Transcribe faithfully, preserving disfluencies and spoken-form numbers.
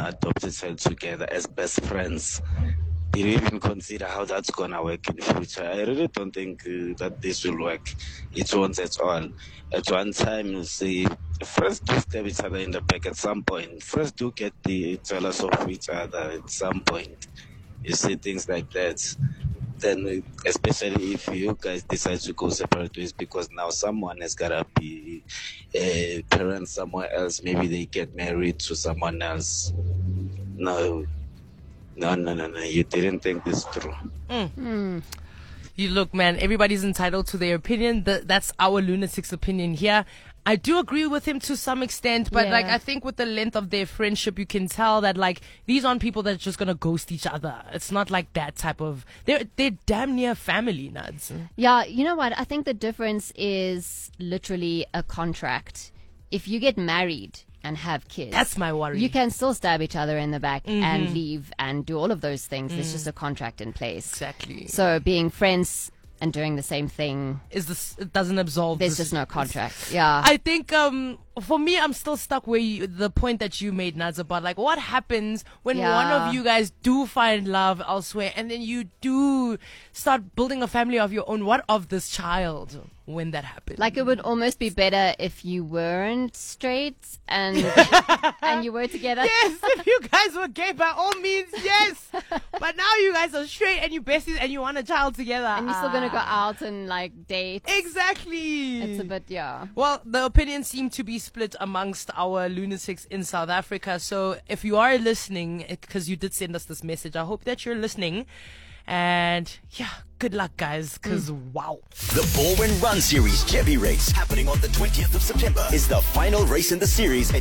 gonna adopt a child together as best friends. Did you even consider how that's gonna work in future? I really don't think uh, that this will work. It won't at all. At one time, you see, first do stab each other in the back at some point. First do get the jealous of each other at some point. You see things like that. Then, uh, especially if you guys decide to go separate ways, because now someone has gotta be a parent somewhere else. Maybe they get married to someone else. No. No, no, no, no. You didn't think this through. Mm. You look, man, everybody's entitled to their opinion. The, that's our lunatic's opinion here. I do agree with him to some extent, but Yeah. like I think with the length of their friendship, you can tell that like these aren't people that are just gonna ghost each other. It's not like that type of. They're they're damn near family, nuts. Yeah, you know what? I think the difference is literally a contract. If you get married and have kids, That's my worry. you can still stab each other in the back Mm-hmm. and leave and do all of those things. There's Mm. just a contract in place. Exactly. So being friends and doing the same thing, Is this? It doesn't absolve. there's this- just no contract. Yeah. I think um for me, I'm still stuck where you, the point that you made, Nads, about like what happens when Yeah. one of you guys do find love elsewhere and then you do start building a family of your own. What of this child when that happens? Like it would almost be better if you weren't straight and and you were together. Yes, if you guys were gay, by all means, yes. But now you guys are straight and you besties and you want a child together. And you're still gonna go Ah. out and like date. Exactly. It's a bit, yeah. Well, the opinions seem to be split amongst our lunatics in South Africa. So if you are listening, because you did send us this message, I hope that you're listening. And yeah, good luck, guys, because wow. The Baldwin Run Series Chevy Race, happening on the twentieth of September, is the final race in the series.